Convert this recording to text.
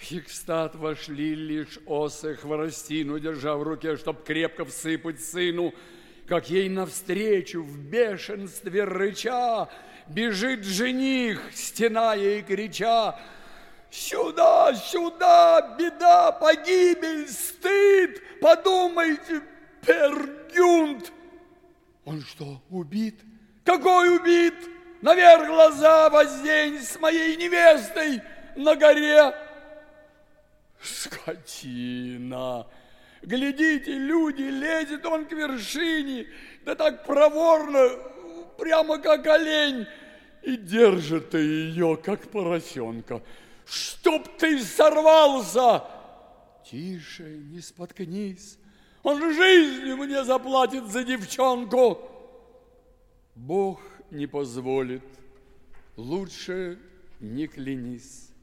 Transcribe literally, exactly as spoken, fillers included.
Хикстат вошли лишь осы, хворостину держа в руке, чтоб крепко всыпать сыну, как ей навстречу в бешенстве рыча бежит жених, стеная и крича: «Сюда, сюда, беда, погибель, стыд! Подумайте, Пергюнд!» Он что, убит? Какой убит? Наверх глаза воздень с моей невестой на горе. Скотина! Глядите, люди, лезет он к вершине, да так проворно, прямо как олень, и держит ее, как поросенка. Чтоб ты сорвался! Тише, не споткнись, он жизнью мне заплатит за девчонку. Бог не позволит, лучше не клянись.